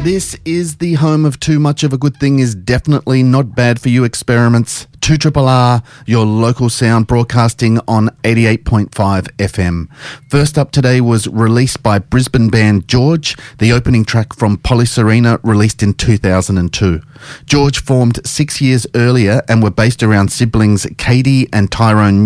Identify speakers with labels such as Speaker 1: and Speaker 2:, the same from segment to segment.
Speaker 1: This is the home of Too Much of a Good Thing is definitely not bad for you experiments. 2RRR, your local sound, broadcasting on 88.5 FM. First up today was released by Brisbane band George, the opening track from Polyserena, released in 2002. George formed 6 years earlier and were based around siblings Katie and Tyrone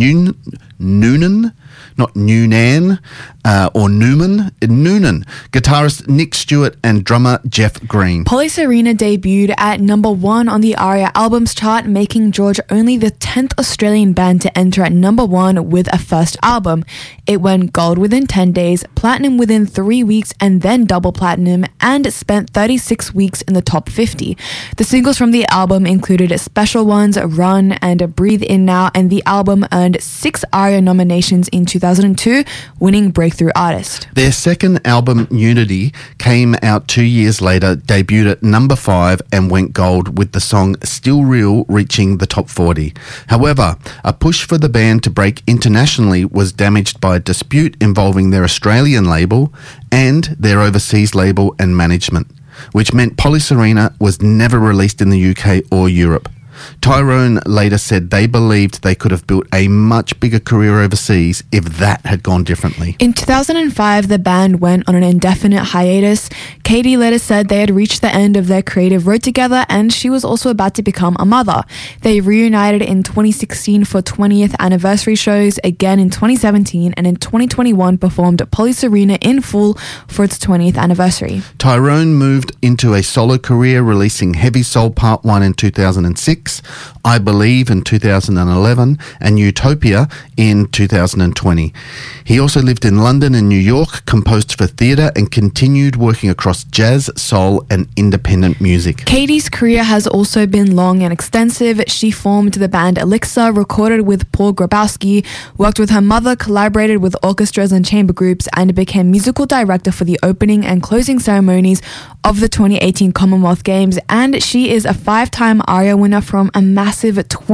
Speaker 1: Noonan. Not Noonan or Noonan. Guitarist Nick Stewart and drummer Jeff Green.
Speaker 2: Polyserena debuted at number 1 on the ARIA albums chart, making George only the 10th Australian band to enter at number 1 with a first album. It went gold within 10 days, platinum within 3 weeks, and then double platinum, and spent 36 weeks in the top 50. The singles from the album included special ones Run and Breathe In Now, and the album earned 6 ARIA nominations in 2002, winning Breakthrough Artist.
Speaker 1: Their second album, Unity, came out 2 years later, debuted at number 5 and went gold, with the song Still Real reaching the top 40. However, a push for the band to break internationally was damaged by a dispute involving their Australian label and their overseas label and management, which meant Polyserena was never released in the UK or Europe. Tyrone later said they believed they could have built a much bigger career overseas if that had gone differently.
Speaker 2: In 2005, the band went on an indefinite hiatus. Katie later said they had reached the end of their creative road together, and she was also about to become a mother. They reunited in 2016 for 20th anniversary shows, again in 2017, and in 2021 performed Polyserena in full for its 20th anniversary.
Speaker 1: Tyrone moved into a solo career, releasing Heavy Soul Part 1 in 2006, I Believe in 2011, and Utopia in 2020. He also lived in London and New York, composed for theatre, and continued working across jazz, soul, and independent music.
Speaker 2: Katie's career has also been long and extensive. She formed the band Elixir, recorded with Paul Grabowski, worked with her mother, collaborated with orchestras and chamber groups, and became musical director for the opening and closing ceremonies of the 2018 Commonwealth Games, and she is a 5-time ARIA winner from a massive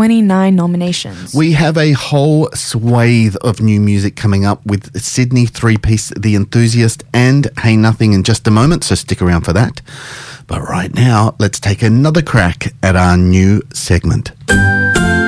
Speaker 2: 29 nominations.
Speaker 1: We have a whole swathe of new music coming up with Sydney three-piece The Enthusiast and Hey Nothing in just a moment, so stick around for that. But right now, let's take another crack at our new segment.